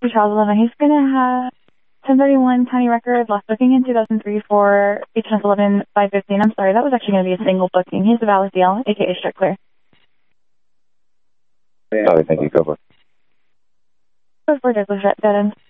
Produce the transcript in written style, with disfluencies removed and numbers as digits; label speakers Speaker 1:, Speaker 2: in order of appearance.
Speaker 1: Charles 11. He's going to have 1031 county record, last booking in 2003 for HNS 11 515. I'm sorry, that was actually going to be a single booking. He's a valid deal, aka straight clear.
Speaker 2: Sorry, thank you. Go for it.
Speaker 1: Go for it, dead end.